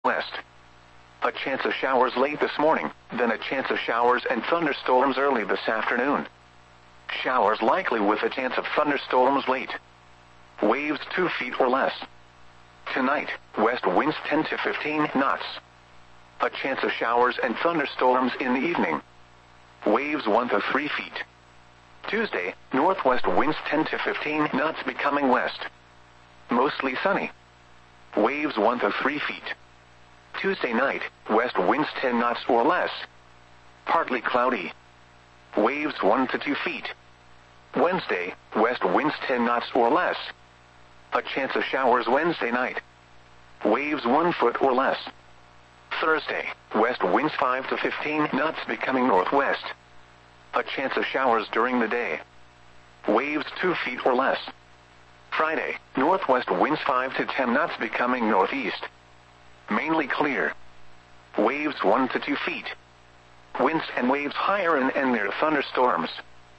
west. A chance of showers late this morning, then a chance of showers and thunderstorms early this afternoon. Showers likely with a chance of thunderstorms late. Waves 2 feet or less. Tonight, west winds 10 to 15 knots. A chance of showers and thunderstorms in the evening. Waves 1 to 3 feet. Tuesday, northwest winds 10 to 15 knots becoming west. Mostly sunny. Waves 1 to 3 feet. Tuesday night, west winds 10 knots or less. Partly cloudy. Waves 1 to 2 feet. Wednesday, west winds 10 knots or less. A chance of showers Wednesday night. Waves 1 foot or less. Thursday, west winds 5 to 15 knots becoming northwest. A chance of showers during the day. Waves 2 feet or less. Friday, northwest winds 5 to 10 knots becoming northeast. Mainly clear. Waves 1 to 2 feet. Winds and waves higher and near thunderstorms.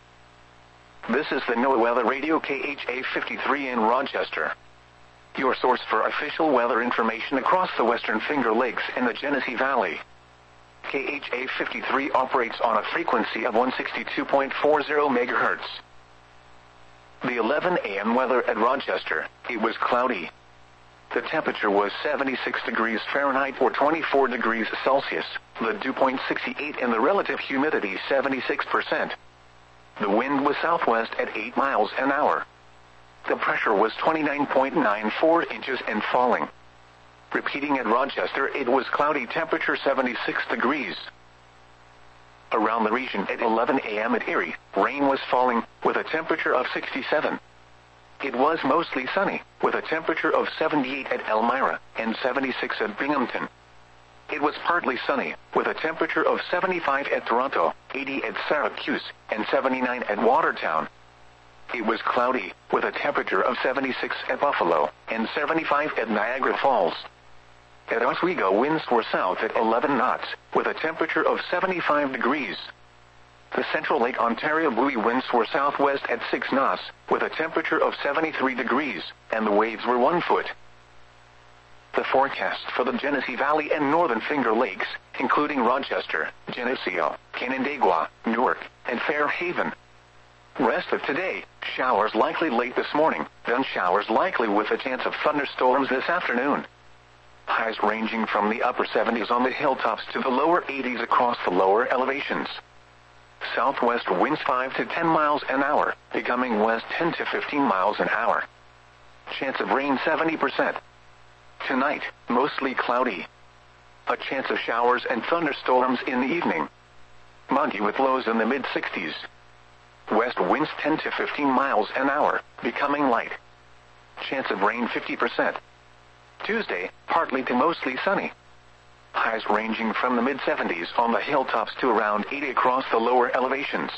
This is the NOAA Weather Radio KHA 53 in Rochester. Your source for official weather information across the Western Finger Lakes and the Genesee Valley. KHA 53 operates on a frequency of 162.40 MHz. The 11 a.m. weather at Rochester, it was cloudy. The temperature was 76 degrees Fahrenheit or 24 degrees Celsius, the dew point 68 and the relative humidity 76%. The wind was southwest at 8 miles an hour. The pressure was 29.94 inches and falling. Repeating at Rochester, it was cloudy, temperature 76 degrees. Around the region at 11 a.m. at Erie, rain was falling, with a temperature of 67. It was mostly sunny, with a temperature of 78 at Elmira, and 76 at Binghamton. It was partly sunny, with a temperature of 75 at Toronto, 80 at Syracuse, and 79 at Watertown. It was cloudy, with a temperature of 76 at Buffalo, and 75 at Niagara Falls. At Oswego, winds were south at 11 knots, with a temperature of 75 degrees. The Central Lake Ontario buoy winds were southwest at 6 knots, with a temperature of 73 degrees, and the waves were 1 foot. The forecast for the Genesee Valley and Northern Finger Lakes, including Rochester, Geneseo, Canandaigua, Newark, and Fairhaven. Rest of today, showers likely late this morning, then showers likely with a chance of thunderstorms this afternoon. Highs ranging from the upper 70s on the hilltops to the lower 80s across the lower elevations. Southwest winds 5 to 10 miles an hour, becoming west 10 to 15 miles an hour. Chance of rain 70%. Tonight, mostly cloudy. A chance of showers and thunderstorms in the evening. Muggy with lows in the mid-60s. West winds 10 to 15 miles an hour, becoming light. Chance of rain 50%. Tuesday, partly to mostly sunny. Highs ranging from the mid-70s on the hilltops to around 80 across the lower elevations.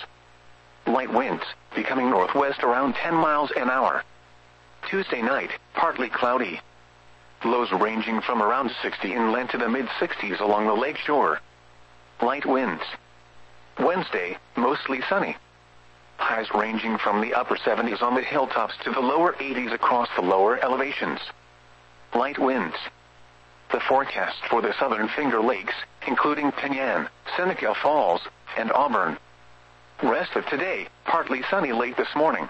Light winds, becoming northwest around 10 miles an hour. Tuesday night, partly cloudy. Lows ranging from around 60 inland to the mid-60s along the lake shore. Light winds. Wednesday, mostly sunny. Highs ranging from the upper 70s on the hilltops to the lower 80s across the lower elevations. Light winds. The forecast for the Southern Finger Lakes, including Penyan, Seneca Falls, and Auburn. Rest of today, partly sunny late this morning.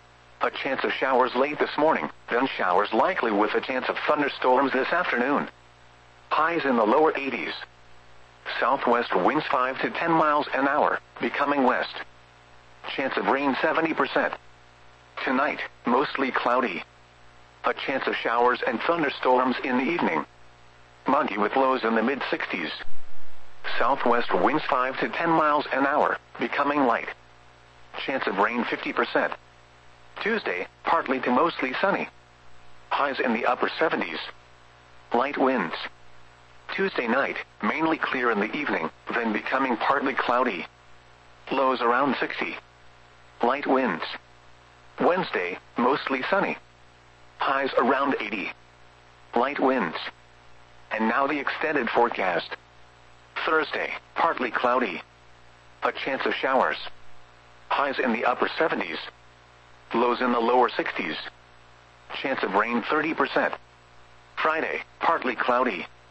A chance of showers late this morning, then showers likely with a chance of thunderstorms this afternoon. Highs in the lower 80s. Southwest winds 5 to 10 miles an hour, becoming west. Chance of rain 70%. Tonight, mostly cloudy. A chance of showers and thunderstorms in the evening. Muggy with lows in the mid-60s. Southwest winds 5 to 10 miles an hour, becoming light. Chance of rain 50%. Tuesday, partly to mostly sunny. Highs in the upper 70s. Light winds. Tuesday night, mainly clear in the evening, then becoming partly cloudy. Lows around 60. Light winds. Wednesday, mostly sunny. Highs around 80. Light winds. And now the extended forecast. Thursday, partly cloudy. A chance of showers. Highs in the upper 70s. Lows in the lower 60s. Chance of rain 30%. Friday, partly cloudy.